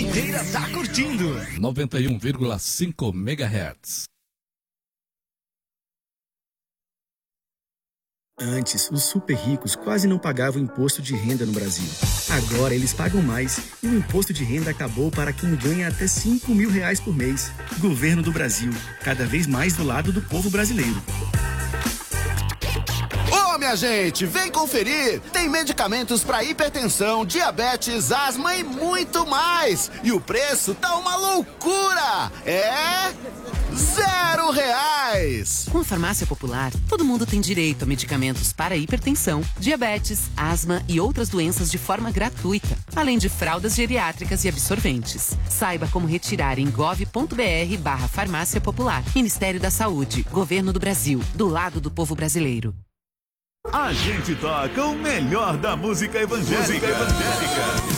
inteira tá curtindo. 91,5 MHz. Antes, os super ricos quase não pagavam imposto de renda no Brasil. Agora eles pagam mais e o imposto de renda acabou para quem ganha até R$5.000 por mês. Governo do Brasil, cada vez mais do lado do povo brasileiro. Ô, minha gente, vem conferir! Tem medicamentos para hipertensão, diabetes, asma e muito mais! E o preço tá uma loucura! É... R$0! Com a Farmácia Popular, todo mundo tem direito a medicamentos para hipertensão, diabetes, asma e outras doenças de forma gratuita, além de fraldas geriátricas e absorventes. Saiba como retirar em gov.br/Farmácia Popular. Ministério da Saúde, Governo do Brasil, do lado do povo brasileiro. A gente toca o melhor da música evangélica.